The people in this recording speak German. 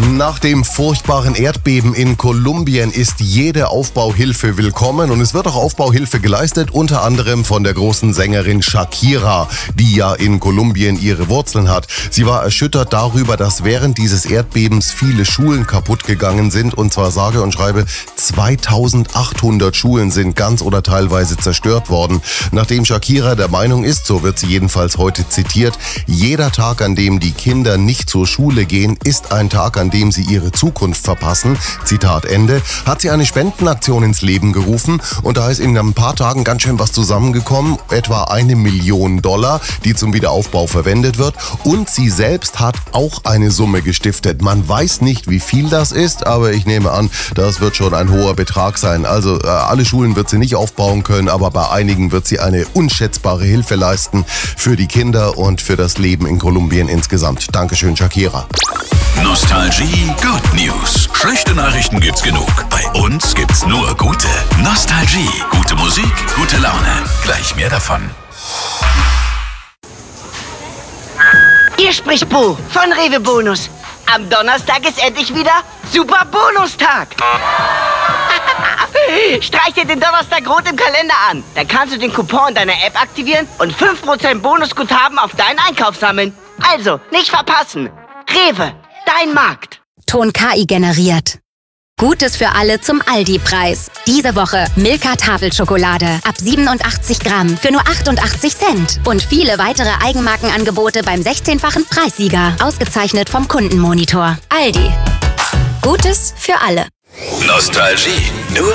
Nach dem furchtbaren Erdbeben in Kolumbien ist jede Aufbauhilfe willkommen und es wird auch Aufbauhilfe geleistet, unter anderem von der großen Sängerin Shakira, die ja in Kolumbien ihre Wurzeln hat. Sie war erschüttert darüber, dass während dieses Erdbebens viele Schulen kaputt gegangen sind, und zwar sage und schreibe 2800 Schulen sind ganz oder teilweise zerstört worden. Nachdem Shakira der Meinung ist, so wird sie jedenfalls heute zitiert, jeder Tag, an dem die Kinder nicht zur Schule gehen, ist ein Tag, an dem sie ihre Zukunft verpassen, Zitat Ende, hat sie eine Spendenaktion ins Leben gerufen und da ist in ein paar Tagen ganz schön was zusammengekommen, etwa $1 Million, die zum Wiederaufbau verwendet wird, und sie selbst hat auch eine Summe gestiftet. Man weiß nicht, wie viel das ist, aber ich nehme an, das wird schon ein hoher Betrag sein. Also alle Schulen wird sie nicht aufbauen können, aber bei einigen wird sie eine unschätzbare Hilfe leisten für die Kinder und für das Leben in Kolumbien insgesamt. Dankeschön, Shakira. Nostalgie Good News. Schlechte Nachrichten gibt's genug. Bei uns gibt's nur gute. Nostalgie. Gute Musik, gute Laune. Gleich mehr davon. Hier spricht Bo von Rewe Bonus. Am Donnerstag ist endlich wieder Super Bonustag. Streich dir den Donnerstag rot im Kalender an. Dann kannst du den Coupon in deiner App aktivieren und 5% Bonusguthaben auf deinen Einkauf sammeln. Also, nicht verpassen. Rewe, dein Markt. Ton KI generiert. Gutes für alle zum Aldi-Preis. Diese Woche Milka Tafelschokolade ab 87 Gramm für nur 88 Cent. Und viele weitere Eigenmarkenangebote beim 16-fachen Preissieger. Ausgezeichnet vom Kundenmonitor. Aldi. Gutes für alle. Nostalgie. Nur